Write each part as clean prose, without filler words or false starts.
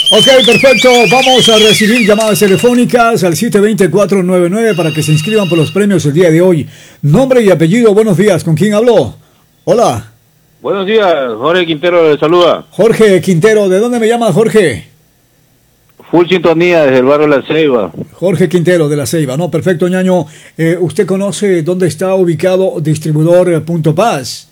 Ok, perfecto. Vamos a recibir llamadas telefónicas al 720-499 para que se inscriban por los premios el día de hoy. Nombre y apellido, buenos días. ¿Con quién habló? Hola. Buenos días, Jorge Quintero le saluda. Jorge Quintero, ¿de dónde me llama Jorge? Full sintonía desde el barrio La Ceiba. Jorge Quintero de La Ceiba, ¿no? Perfecto, ñaño. ¿Usted conoce dónde está ubicado distribuidor Punto Paz?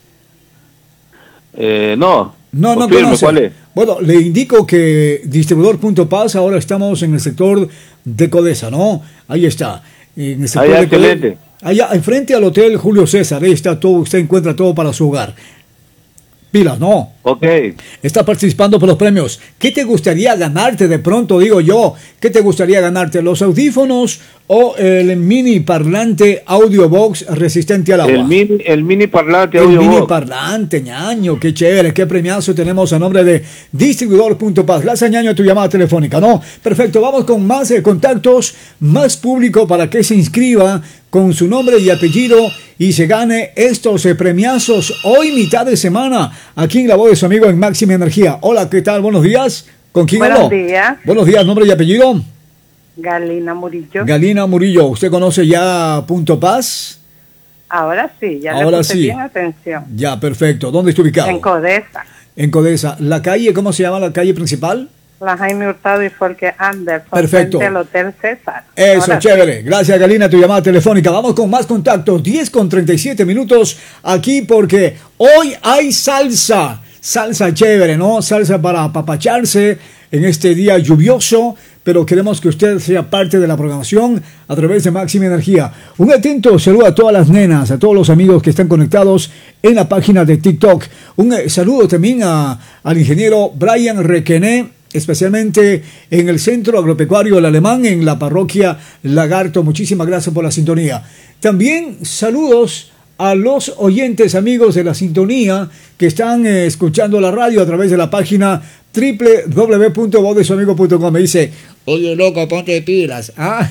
No. No conoce. ¿Cuál es? Bueno, le indico que distribuidor Punto Paz, ahora estamos en el sector de Codesa, ¿no? Ahí está. En el sector allá, de excelente. Allá, enfrente al Hotel Julio César, ahí está todo, usted encuentra todo para su hogar. Pilas, ¿no? Ok. Está participando por los premios. ¿Qué te gustaría ganarte de pronto, digo yo? ¿Qué te gustaría ganarte? ¿Los audífonos o el mini parlante audio box resistente al agua? El mini parlante audio box. El mini box. parlante, ñaño. Qué chévere, qué premiazo tenemos a nombre de Distribuidor.paz. Gracias, ñaño, a tu llamada telefónica, ¿no? Perfecto, vamos con más contactos, más público para que se inscriba con su nombre y apellido y se gane estos premiazos hoy mitad de semana aquí en la voz de su amigo en Máxima Energía. Hola, ¿qué tal? Buenos días. ¿Con quién habló? Buenos días. Buenos días, nombre y apellido. Galina Murillo. Galina Murillo, ¿usted conoce ya Punto Paz? Ahora sí, ya ahora le puse sí. bien atención. Ya, perfecto. ¿Dónde está ubicado? En Codesa. En Codesa. ¿La calle, cómo se llama la calle principal? La Jaime Hurtado y Folke Anderson. Perfecto. Frente al Hotel César. Eso, ahora chévere. sí. Gracias, Galina, tu llamada telefónica. Vamos con más contactos. 10:37 aquí porque hoy hay salsa. Salsa chévere, ¿no? Salsa para apapacharse en este día lluvioso, pero queremos que usted sea parte de la programación a través de Máxima Energía. Un atento saludo a todas las nenas, a todos los amigos que están conectados en la página de TikTok. Un saludo también al ingeniero Brian Requené, especialmente en el Centro Agropecuario El Alemán, en la parroquia Lagarto. Muchísimas gracias por la sintonía. También saludos a los oyentes amigos de la sintonía que están escuchando la radio a través de la página www.vozdesuamigo.com. Me dice, oye loco, ponte pilas. ¿Ah?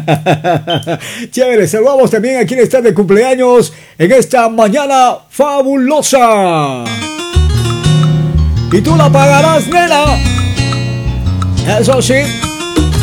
Chévere, saludamos también a quien está de cumpleaños en esta mañana fabulosa. Y tú la pagarás, nena. Eso sí.